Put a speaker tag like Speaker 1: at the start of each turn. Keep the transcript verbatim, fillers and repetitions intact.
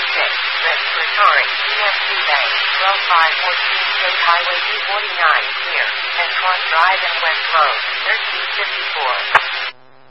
Speaker 1: six, Red Pretoria, P F C Bank, twelve five fourteen State Highway D forty-nine, here, and Cross Drive and West Road, thirteen fifty-four.